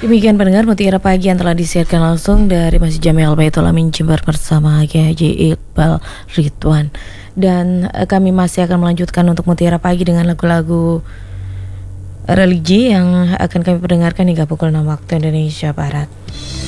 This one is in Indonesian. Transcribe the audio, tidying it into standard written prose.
Demikian pendengar Mutiara Pagi yang telah disiarkan langsung dari Masjid Jami Al-Baitul Amin Jember bersama Kiai Haji Iqbal Ridwan. Dan kami masih akan melanjutkan untuk Mutiara Pagi dengan lagu-lagu religi yang akan kami perdengarkan hingga pukul 6 waktu Indonesia Barat.